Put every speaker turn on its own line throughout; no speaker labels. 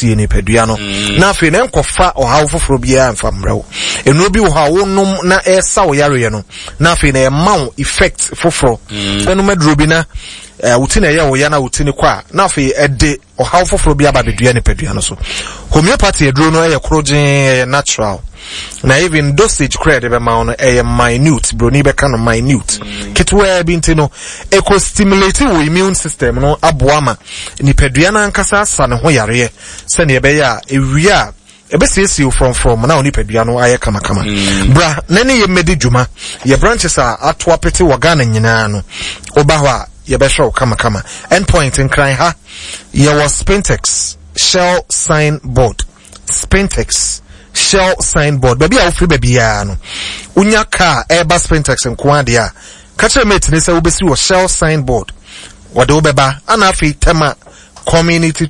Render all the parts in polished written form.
honesty ni pedua no na afi na enkofa ohawo foforo bia mfa mrewo enu bi wo ha wo nom na esa wo yare no na afi na emaw effect foforo enu medro bi na wutina ye wo ya na wutini kwa na afi ede ohawo foforo bia ba bedua ni pedua no so homeopathy edro no ye krogen natural na even dosage credit be ma no minute broni be kan minute kitwe bi ntino eco stimulate wo immune system no aboama ni pedua na nkasa asa ne ho yare se ne be ya ewia ebesisi from na oni pedua no aye kama bra na ne ye medi dwuma ye branches a ato apete wagana nyina no oba ho a ye be show kama endpoint in cry ha ye was Spintex shell sign board Spintex shell signboard baby a free baby ya no unya car airbus Spintex nkwade a kache mate ne se obesi wo shell signboard wode obeba ana afi tema community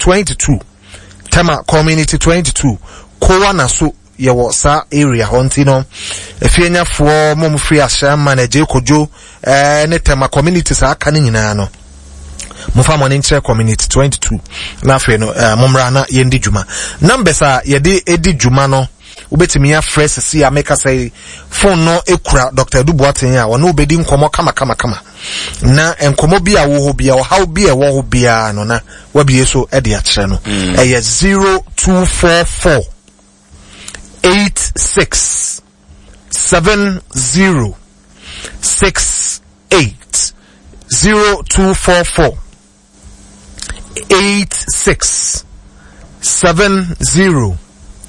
22 kowa na so ye wo sa area honti no efienya fo mom free ashama na je kojo ne tema community sa aka nyina no mufa mo nche community 22 na afi no momra na yendi djuma numbers a yede edi djuma no ubetimi ya fresh si ameka say phone no ekura Dr. Duboaten ya wono obedi nkomo kama na enkomo bi a wo ho bia wo how bi e wo ho bia no na wabie so e de a kire no eye 0244 86 70 68 0244 86 70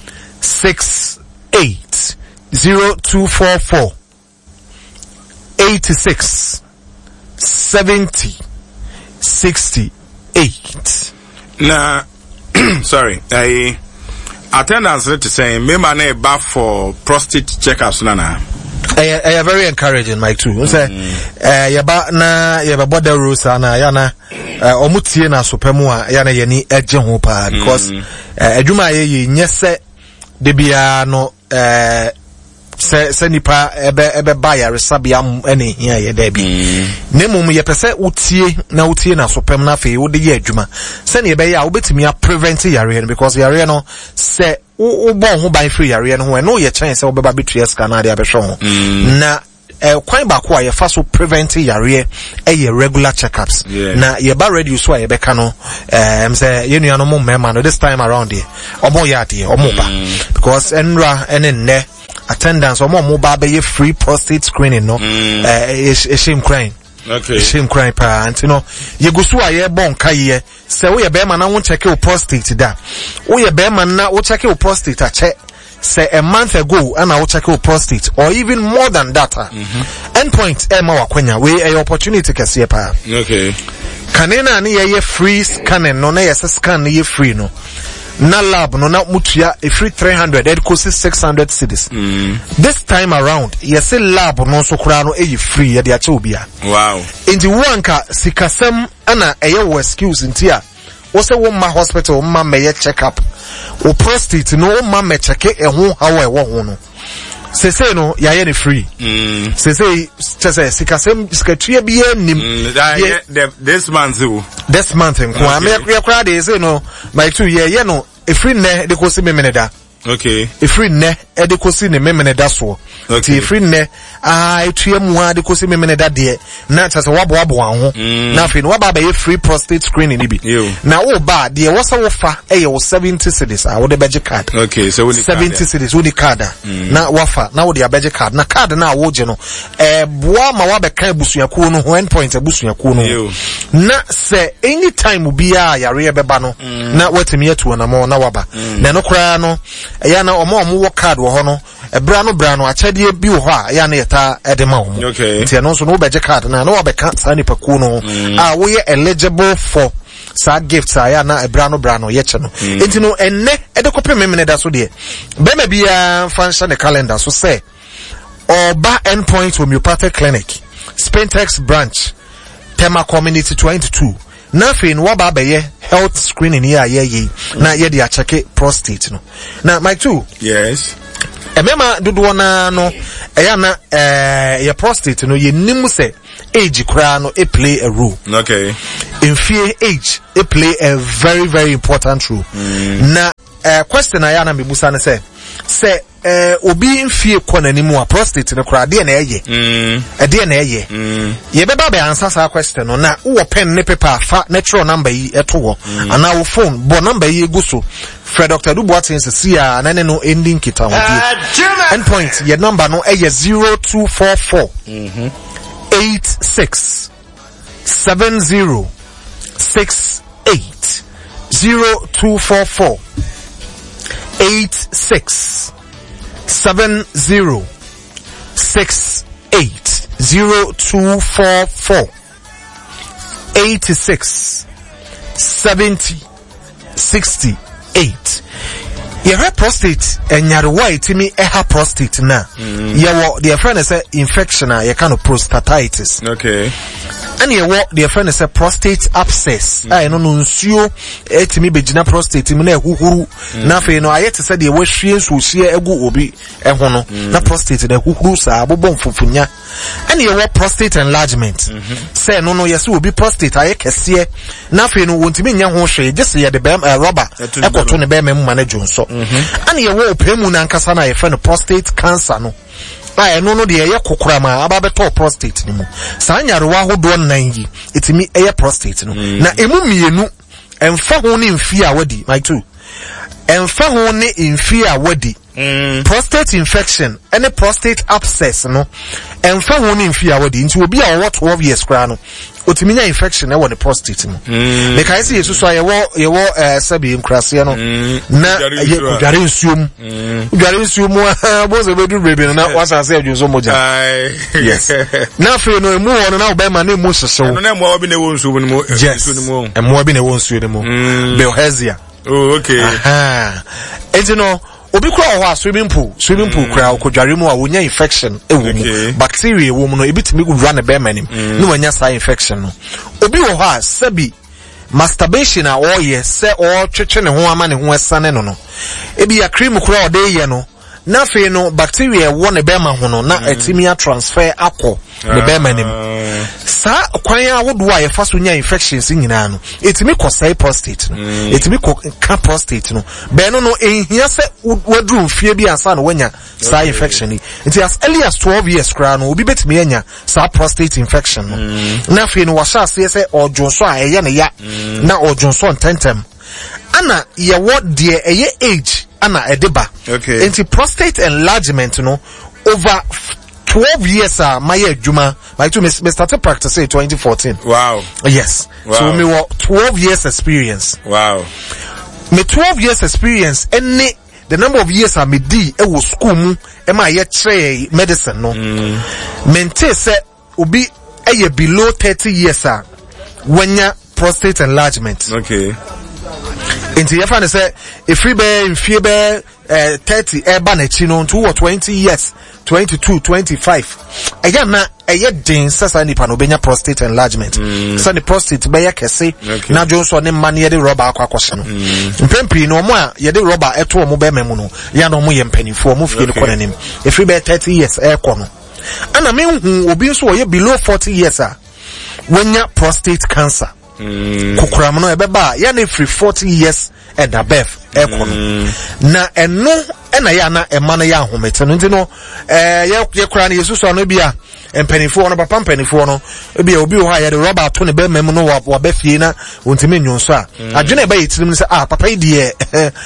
68 0244 86 70 68.
Nah, sorry, attendance to say me man back for prostate checkups nana.
Very encouraging, Mike too. Say, yaba na yaba border rules na yana omutie na sopemu yana yeni eje ho pa because adwuma ye nyese de bia no se nipa ebe ba ya resabia ene hia ye da bi nemum ye pese utie na sopem na fe wo de ye adwuma se ne ebe ya wo betimi a prevent yare no because yare no se wo bon ho ban free yare no ho no ye chance se wo beba betua ska na de abehwe ho na kwan ba ko a ye fa so prevent yare regular checkups na ye ba ready so a ye beka no say ye nua no mo mema no this time around here omo ya de omo ba because enra ene attendance omo ba be free prostate screening no shame crying
okay
shame crying pa antino ye gusu a ye bon kaye se wo ye be ma na won check your prostate da wo ye be ma na wo check your prostate a check say a month ago and I will check your prostate or even more than that endpoint ma wakwanya we a opportunity kese pa
okay
kanena na ye free scanning no na ye scan ye free no na lab no na mutua a free 300 it costs 600 cedis this time around yes lab no so kura no e free ye de ache obia
wow
inti wanka sikasem ana eye wo excuse ntia wo se wo ma hospital ma me check up wo prostate no ma me check ehun how e wo ho no se no ya ye ne free se sikasem sikatria bi anim
this month
nko am kra de se no my 2 ye no e free ne de ko se me da
okay
e free ne e de ko se ne me da so okay e free ne etua mu a de ko se me da de na chase wabo ho na afi no waba ba ye free prostate screening ni bi na wo ba de wo sa wo fa e wo 70 cedis a wo de beje card
okay so we
70 cedis wo di card na wafa na wo de beje card na card na wo je no boa ma wa be kan busuaku no ho endpoint busuaku no na se anytime bia yare beba no na watemi atu na mo na waba na no kra no ya na omo wo card wo ho no bra no achede bi wo ho a ya na yeta edema wo nti no so no beje card na no wabeka sani paku no a wo ye eligible for sa gifts ya na bra no ye che no nti no enne ede kopem memene da so de be ma bia function the calendar so say Oba Endpoint Homeopathic Clinic Spintex branch Tema Community 22 Nothing waba be health screening here ye na ye de check prostate no. Now my 2.
Yes.
Emema dodo na no eya na your prostate no ye nimu se age kura no e play a role.
Okay.
In fear age e play a very very important role. Na question ayana me busa ne say obi in fear kwana nimu a prostate ne kura de na eye. De na eye. Ye beba be answer sa question no na wo pen ne paper fa natural number yi eto wo ana wo phone bo number yi egu so Fred Dr. Dubois see a na no ending kita wo end point your number no eye 0244 86 70 68 0244 86 70 68 0244 86 70 68. You have prostate and you're white to me a prostate na. You their friend is infection you kind of prostatitis.
Okay.
And you their friend is a prostate abscess. I no nsuo etimi begina prostate mi na huhuru na fe no ayete say the wahwie so hie egu obi eho no na prostate na huhuru sa abobon fufunya. And you prostate enlargement. Say no yes obi prostate aye kese na fe no wontimi nya ho hwe just ye the rubber ekoto ne be mem manage nso. And you pemu na nkasa na ye friend prostate cancer no. No de ye kokora ma ababeto prostate ni mu sa nyarewa hodo nan yi etimi eye prostate no na emu mienu emfa ho ne mfi a wadi my two emfa ho ne mfi a wadi prostate infection and prostate abscess no emfa ho ne mfi a wadi nti obi a wo 12 years kra no otimi nya infection e wo ne prostate no me kai se yesu so ye wo sabi nkrase no na ye udare nsuom bo se bedu baby na wasa se adwuso moja yes na fe no emu wo no na oba ma na emu sesew
no na emu obi na wo nsuo ni mo
emu obi na wo nsuo ni mo bilharzia.
Oh, okay.
Enti no obi kura ho a swimming pool kura okodware mu a wonya infection ewu mu bacteria ewu mu no ebitimi gu run be manim no wanya sa infection no obi wo ho a sabi masturbation a oye se o twetwe ne ho ama ne ho esane no ebi ya cream kura o de ye no na fe no bacteria wo ne be ma ho no na etimia transfer akọ ne be manim sa kwan a wodo a ye fa so nya infections nyina no etimi kosai prostate no etimi ka prostate no be no ehia se wadru mfie bi ansa no wanya sa infection ni it as early as 12 years kra no obi betimi anya sa prostate infection no na fe no washa se ojonso a eye ne ya na ojonso ntentem ana ye what de eye age ana edeba
okay
into prostate enlargement no over 12 years my adwuma like to me started practicing in 2014.
Wow.
Yes. Wow. So me 12 years experience.
Wow.
Me 12 years experience any the number of years I made e was school mu e ma ye try medicine no. Mente say obi e below 30 years when ya prostate enlargement.
Okay.
Into your fan say if free be in fear be 30 eba na chi no to 20 years 22 25 aya na eye den sasa nipa no benya prostate enlargement so the prostate be yakese na jonso ne mane ye de rubber akwakose no mpempri no mo a ye de rubber eto mo be memu no ya no mo ye mpanifo mo fie ne konanim if free be 30 years e ko no ana me hu obi nso wo ye below 40 years when ya prostate cancer kokram no ebeba ya na free 40 years and above ekono na eno ena ya na ema na ya ahomete no ntino ye kra na yesu so no bia empanifo no papa empanifo no bia obi ho ya de rubber to ne be mem no wa be fie na ontime nyonso a adwene ba yitirim ne se papa yi de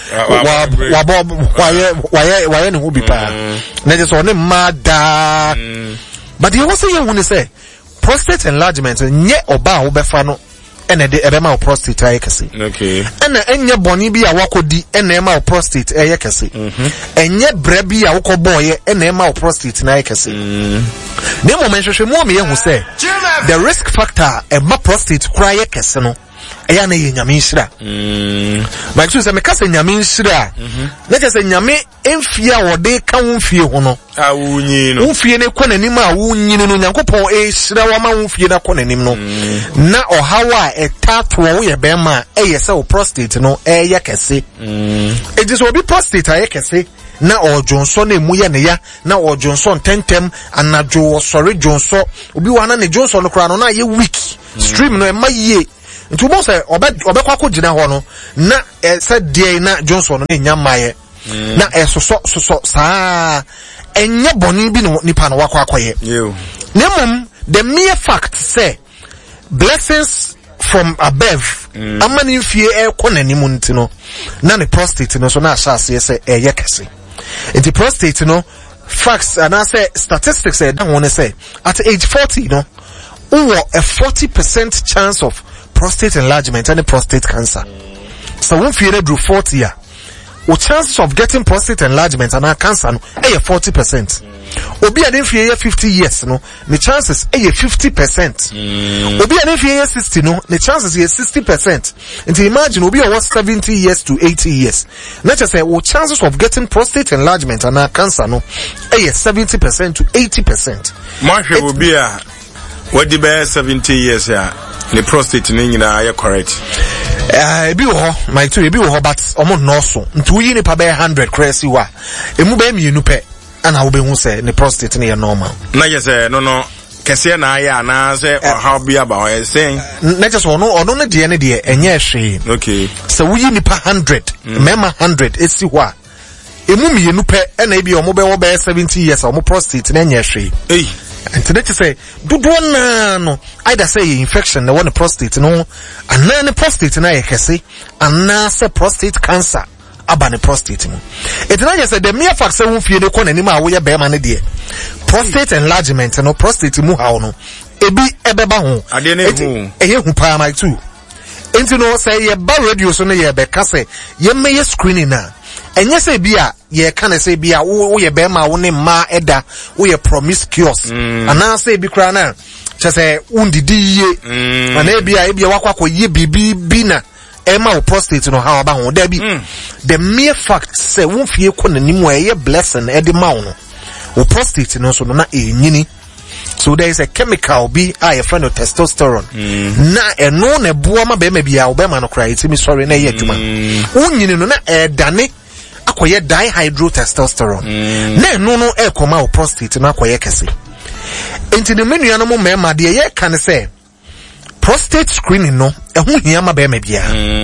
wa ye ne ho bi pa na je so ne mada but you also you want to say prostate enlargement nye oba wo be fa no ene de ebe ma prostate aye kese
okay
ene enye boni bi a wakodi ene ma prostate aye kese enye bre bi a wokọ boye ene ma prostate na aye kese ne mo menhwehwe mo me yehu say the risk factor e ma prostate kura aye kese no eya na ye nyame nhira but so say me ka say nyame nhira na je say nyame emfie a wode ka wonfie ho no
a wunyi no
wonfie ne kɔ nanim a wunyi no Nyankopɔn ehira wa ma wonfie na kɔ nanim no na ohawa etato wo ye bema eye sɛ wo prostate no eye kɛse ejise obi prostate aye kɛse na ojonso na emu ye ne ya na ojonso ntentem anajo osore jonso obi wa na ne jonso no kra no na ye weak stream no e ma ye nti mo se obekwa ko gina ho no na se die na Johnson no nya maye na soso saa enye boni bi no nipa no wakwa akoye nemum the mere fact say blessings from above amani fie e konanimu nti no na ne prostate no so na asase se eye kese nti prostate no facts and I say statistics say dan won say at age 40 no a 40% chance of prostate enlargement and prostate cancer. So when you do 40 year, the chances of getting prostate enlargement and cancer no 40%. Obi a if you 50 years no, the chances 50%. Obi a if you 60 no, the chances is 60%. And imagine Obi a 70 years to 80 years. Not just say the chances of getting prostate enlargement and cancer no 70% to 80%.
Marshall will be a what the best 70 years yeah. The prostate ni na ya correct. Ebi wo my two ebi wo but omo no so. Ntu yi ni pa be 100 crazy wa. Emu be mienu pe ana wo be hu se ne prostate ni ya normal. Na ye se no kese na ya na se how be about you saying.
Na just ono ne de enye hwe.
Okay.
So wo yi ni pa 100, mema 100 esi wa. Emu mienu pe na ebi omo be wo be 70 years omo prostate na enye hwe. And today to say, do no either say infection, the one prostate, no, and then the prostate na yekese, and na say prostate cancer, abane prostate. It's not just the mere fact say wonfie de kɔ anima wo ye be ma ne de. Prostate enlargement, no prostate mu ha no. Ebi ebeba ho.
Ade na hu.
Eye hu pa my two. Enti no say ye ba radio so no ye be ka say ye meye screening na. Enye say bia ye kan say bia wo ye be ma wo ne ma eda wo ye promiscuous ana say bi kra na che say undidi ye ana bia wakwa ye bibi na e ma wo prostate no ha ba ho da bi the mere fact say won fie ko nanim e ye blessing e de ma wo no wo prostate no so no na enyini. So there is a chemical be a friend of testosterone. Na eno na bua ma be ma bia wo be ma no kra itimi sorry na ye adwuma unyini no na dane akoye dihydrotestosterone na eno no e koma wo prostate na akoye kese enti ne menua no mo mema de ye kan say prostate screening no ehu hia ma be ma bia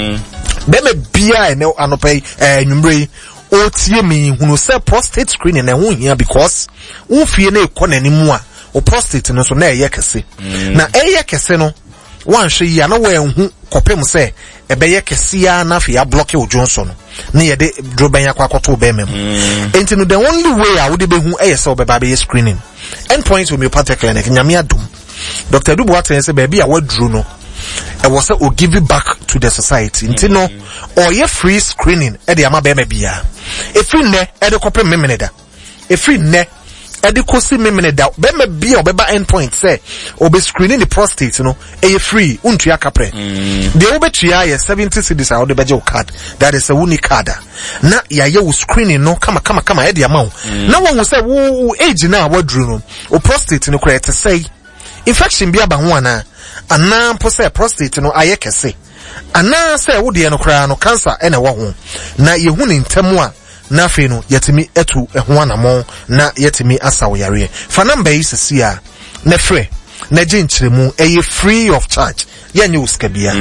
ene anopai nwumre o tie mi hunu say prostate screening ehu hia because wo fie na ekonanimu a o prostate no so na eye kese na eye kese no wan hwe ya na wa ehu kopem se ebe ye kese ya na afia block o Johnson na ye de droben yakwakoto be mem enti no the only way I would be hu eye se obeba be screening endpoint homeopathic clinic nyame adum Dr. Dubu aten se be a wadru no e was say o give it back to the society enti no or ye free screening e de ama be ma bia e free ne e de kopem memeneda e free ne Edikosi memeneda bema bia obeba endpoint say obe screening the prostate no e free untua kapre de obetua ye 70 cedis a ode beje card that is a unique card na ya ye screening no kama e de ama na won say wo age na wadru no o prostate no kra say infection bia ba ho ana mpo say prostate no aye kese ana say wo de no kra no cancer ene wo ho na ye hu ni ntemu a na fe no yetimi etu eho anamon na yetimi asawo yare fa number yi sisia na frɛ na ginchiremu eye free of charge yenye uskabia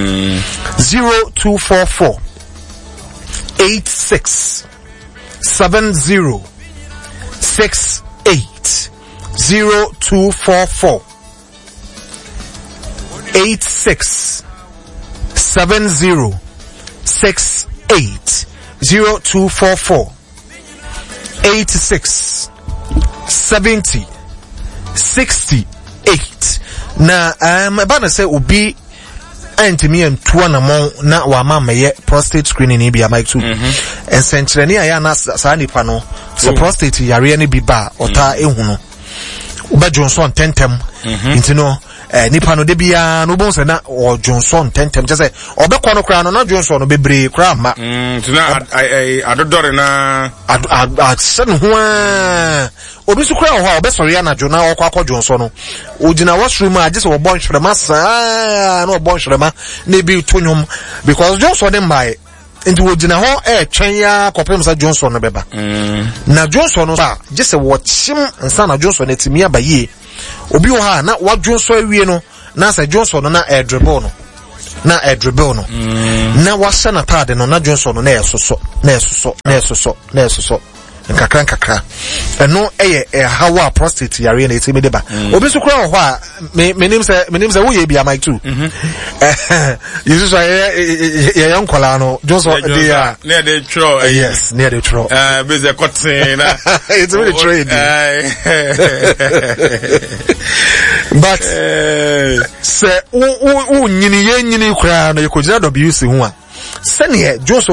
0244 86 70 68 0244 86 70 68 0244 86 70 68 na bana say obi antimi antua na mon na wa mama ye prostate screening ni bia mic 2 ensentrene aya na sa nipa no so prostate yare ne bi ba ota ehunu oba Johnson tentem intino nipa no de bia no bon se na o Johnson tentem che se obekọ no kra no na Johnson no bebre kra ma
tuna adodore na
sen ho obi su kra ho obesori ya na Jona okwa Johnson no ogina washroom a just obon hwerema saa na obon hwerema na bi tonwom because Johnson dem bai nti wogina ho twen ya kopem sa Johnson no beba na Johnson no ba just watchim nsa na Johnson etimi abaye obi wo ha na wa Johnson awie no na sa Johnson no na dribble no na wasa na tade no na Johnson no na esoso nkakra eno hawa prostate yare na etimi deba obi so kura ho a menim se wo ye bia mic too yesu so ye yankola no Johnson dey
near the throw
yes near the throw
beze cotton na
it's really trade but se wo nyini ye nyini kura no ye kojira WC ho a sene Johnson